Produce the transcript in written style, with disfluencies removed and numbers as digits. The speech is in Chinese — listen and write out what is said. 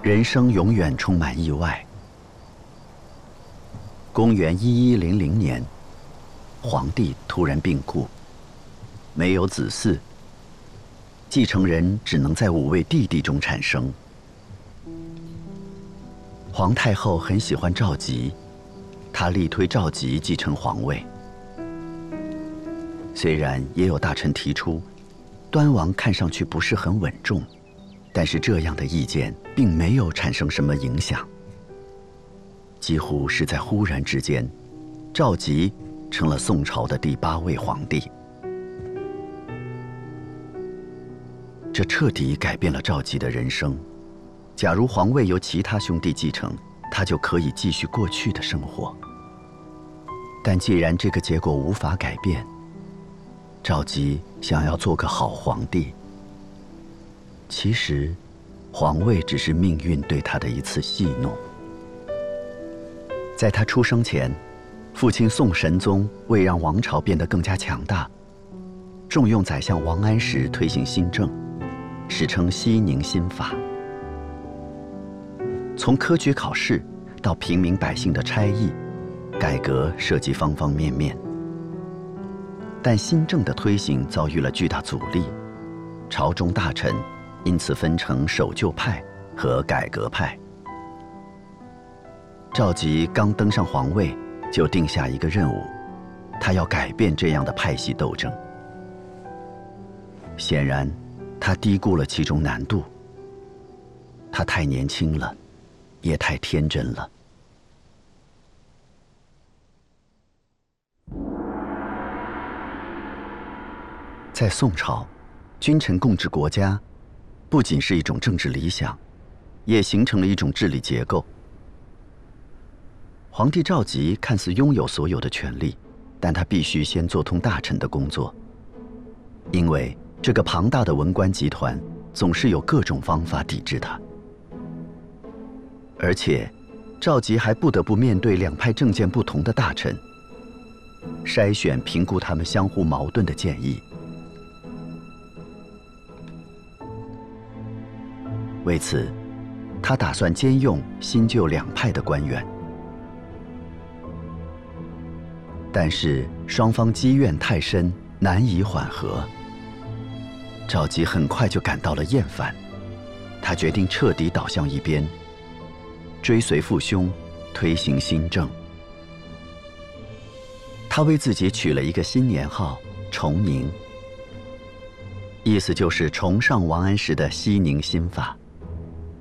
人生永远充满意外。公元1100年，皇帝突然病故，没有子嗣，继承人只能在5位弟弟中产生。皇太后很喜欢赵佶，她力推赵佶继承皇位。虽然也有大臣提出，端王看上去不是很稳重。但是这样的意见并没有产生什么影响。几乎是在忽然之间，赵佶成了宋朝的第8位皇帝。这彻底改变了赵佶的人生。假如皇位由其他兄弟继承，他就可以继续过去的生活。但既然这个结果无法改变，赵佶想要做个好皇帝。其实，皇位只是命运对他的一次戏弄。在他出生前，父亲宋神宗为让王朝变得更加强大，重用宰相王安石推行新政，史称西宁新法。从科举考试到平民百姓的差役，改革涉及方方面面。但新政的推行遭遇了巨大阻力，朝中大臣因此分成守旧派和改革派。赵佶刚登上皇位，就定下一个任务，他要改变这样的派系斗争。显然，他低估了其中难度。他太年轻了，也太天真了。在宋朝，君臣共治国家不仅是一种政治理想，也形成了一种治理结构。皇帝赵佶看似拥有所有的权利，但他必须先做通大臣的工作，因为这个庞大的文官集团总是有各种方法抵制他。而且，赵佶还不得不面对2派政见不同的大臣，筛选、评估他们相互矛盾的建议。为此，他打算兼用新旧2派的官员。但是双方积怨太深，难以缓和。赵佶很快就感到了厌烦，他决定彻底倒向一边，追随父兄，推行新政。他为自己取了一个新年号“崇宁”，意思就是崇尚王安石的西宁新法。